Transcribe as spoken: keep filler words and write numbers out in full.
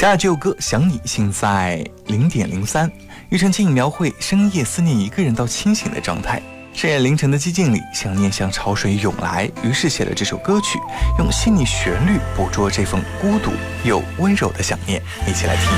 下一这首歌《想你》现在零点零三，庾澄庆描绘深夜思念一个人到清醒的状态。深夜凌晨的寂静里，想念像潮水涌来，于是写了这首歌曲，用细腻旋律捕捉这份孤独又温柔的想念。一起来听。